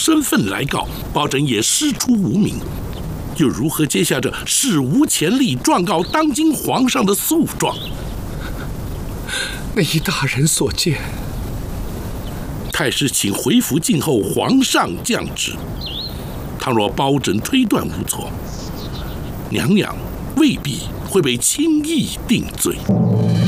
身份来告，包拯也师出无名，又如何接下这史无前例状告当今皇上的诉状？ 每大人所见。 太师请回府静候皇上降旨。倘若包拯推断无错，娘娘未必会被轻易定罪。